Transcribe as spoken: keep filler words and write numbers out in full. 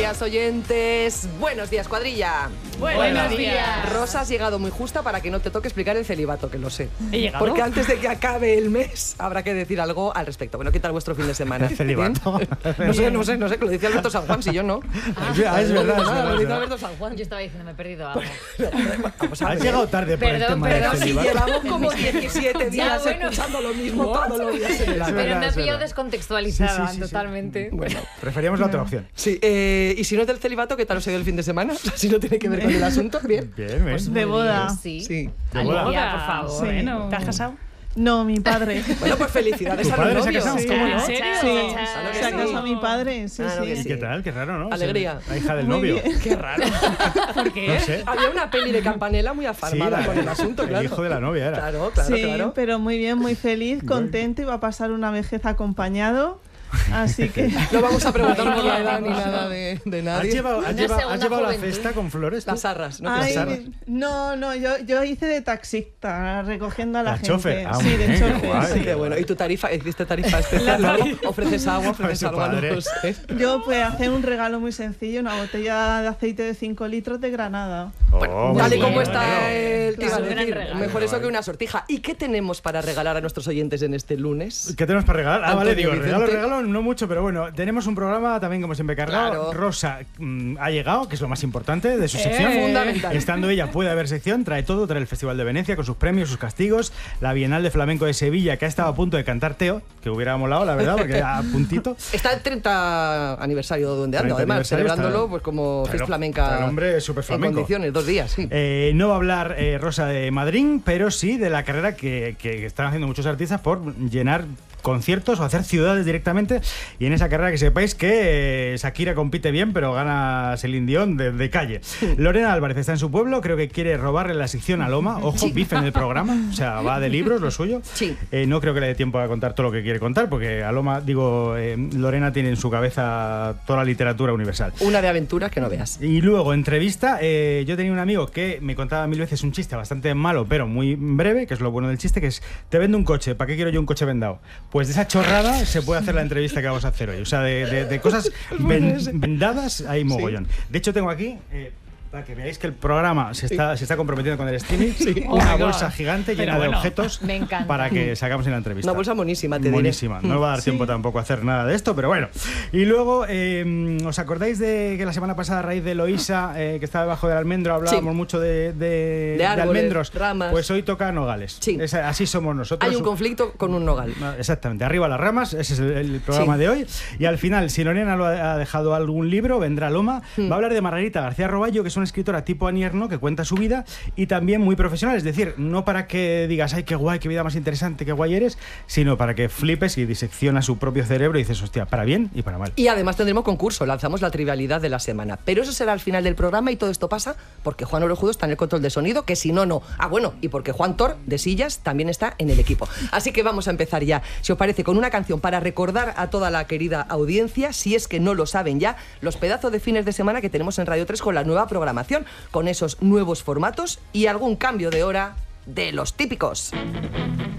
días, oyentes. Buenos días, cuadrilla. Buenos, Buenos días. días. Rosa, has llegado muy justa para que no te toque explicar el celibato, que lo sé. ¿He llegado? Porque antes de que acabe el mes habrá que decir algo al respecto. Bueno, ¿qué tal vuestro fin de semana? ¿El celibato? No sé, no sé, no sé, que lo dice Alberto San Juan, si yo no. Ah, es verdad, es verdad. Lo dice Alberto San Juan. Yo estaba diciendo, me he perdido algo. Vamos a ver. Has llegado tarde por Perdón, el tema perdón, del Si celibato. llevamos como diecisiete días Ya, bueno. escuchando lo mismo todos los días en el año. Pero verdad, me ha es pillado verdad. descontextualizada Sí, sí, sí, sí. totalmente. Bueno, Preferíamos la otra opción. sí. Eh, y si no es del celibato, ¿qué tal os ha ido el fin de semana? O sea, si no tiene que ver con el asunto, bien. Bien, bien. De boda. Sí. Sí. De boda. Alicia, por favor. Sí. Bueno. ¿Te has casado? No, mi padre. Bueno, pues felicidades ¿Tu a los padre se ha novios. casado? Sí. ¿Cómo no? ¿En serio? Cha, Sí. cha, cha. Claro que Se ha sí. casado mi padre, sí, Claro que sí. ¿Y sí. qué tal? Qué raro, ¿no? Alegría. La hija del Muy novio. bien. Qué raro. ¿Por qué? No sé. Había una peli de Campanella muy Sí, afarmada la- con el asunto, el claro. hijo de la novia era. Claro, claro, Sí, claro. pero muy bien, muy feliz, contento y va a pasar una vejez acompañado. Así que No vamos a preguntar por la edad ni nada de, de ¿Has nadie. llevado, has Una llevado- has segunda llevado la juventud. cesta con flores? tú? Las arras, ¿no? Ay, Las arras. no, no, yo, yo hice de taxista, recogiendo a la, La gente. chofer. Ah, sí, muy de bien, chofer. qué guay. sí. Qué bueno. ¿Y tu tarifa? ¿Hiciste tarifa especial? ¿No? ¿Ofreces agua? ¿Ofreces Ay, tu algo? padre. No lo sé. Yo pues hacer un regalo muy sencillo, una botella de aceite de cinco litros de Granada. Oh, muy Tal y bien, como muy está bien. el te iba a Claro, gran decir, regalo. mejor eso que una sortija. ¿Y qué tenemos para regalar a nuestros oyentes en este lunes? ¿Qué tenemos para regalar? Ah, Antonio vale, digo, Vicente. regalo, regalo, no mucho, pero bueno, tenemos un programa también como siempre cargado. Claro. Rosa mm, ha llegado, que es lo más importante de su sección. Fundamental. Estando ella puede haber sección, trae todo, trae el Festival de Venecia con sus premios, sus castigos, la Bienal de Flamenco de Sevilla, que ha estado a punto de cantar Teo, que hubiera molado, la verdad, porque a puntito. Está el treinta aniversario de Dondeando, treinta además, aniversario, celebrándolo está- pues como Claro, Fest Flamenca el hombre es súper en flamenco. condiciones, dos días, sí. Eh, no va a hablar eh, Rosa de Madrid, pero sí de la carrera que, que están haciendo muchos artistas por llenar conciertos o hacer ciudades directamente, y en esa carrera que sepáis que eh, Shakira compite bien, pero gana Celine Dion de, de calle. Lorena Álvarez está en su pueblo, creo que quiere robarle la sección a Loma, ojo, bife en el programa, o sea, va de libros, lo suyo. Sí. Eh, no creo que le dé tiempo a contar todo lo que quiere contar, porque a Loma, digo, eh, Lorena tiene en su cabeza toda la literatura universal. Una de aventuras que no veas. Y luego, entrevista, eh, yo tenía un amigo que me contaba mil veces un chiste bastante malo, pero muy breve, que es lo bueno del chiste, que es, te vendo un coche, ¿para qué quiero yo un coche vendado? Pues de esa chorrada se puede hacer la entrevista que vamos a hacer hoy. O sea, de, de- de cosas ven- vendadas hay mogollón. De hecho, tengo aquí... eh, para que veáis que el programa se está, se está comprometiendo con el streaming, Oh una my bolsa God. gigante Pero llena de bueno, objetos me encanta. para que sacamos en la entrevista. Una bolsa monísima, te diré. Monísima. No va a dar Sí. tiempo tampoco a hacer nada de esto, pero bueno. Y luego, eh, ¿os acordáis de que la semana pasada, a raíz de Eloísa, eh, que estaba debajo del almendro, hablábamos Sí. mucho de, de, De árboles, almendros? ramas. Pues hoy toca nogales. Sí. Es- así somos nosotros. Hay un conflicto con un nogal. No, exactamente, arriba las ramas, ese es el, el programa Sí. de hoy. Y al final, si Lorena lo ha, ha dejado algún libro, vendrá Loma. Hmm. Va a hablar de Margarita García Roballo, que es una escritora tipo Anierno, que cuenta su vida y también muy profesional. Es decir, no para que digas, ay, qué guay, qué vida más interesante, qué guay eres, sino para que flipes y diseccionas su propio cerebro y dices, hostia, para bien y para mal. Y además tendremos concurso, lanzamos la trivialidad de la semana. Pero eso será al final del programa y todo esto pasa porque Juan Orejudo está en el control de sonido, que si no, no. Ah, bueno, y porque Juan Tor, de Sillas, también está en el equipo. Así que vamos a empezar ya, si os parece, con una canción para recordar a toda la querida audiencia, si es que no lo saben ya, los pedazos de fines de semana que tenemos en Radio tres con la nueva programación, con esos nuevos formatos y algún cambio de hora de los típicos.